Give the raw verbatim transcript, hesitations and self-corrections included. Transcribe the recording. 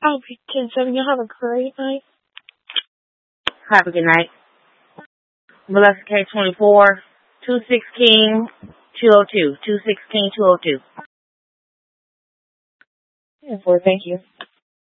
Okay, ten seven, you have a great night. Have a good night. Molester K twenty-four, two sixteen, two oh two, two sixteen, two oh two. Yeah, four, thank you.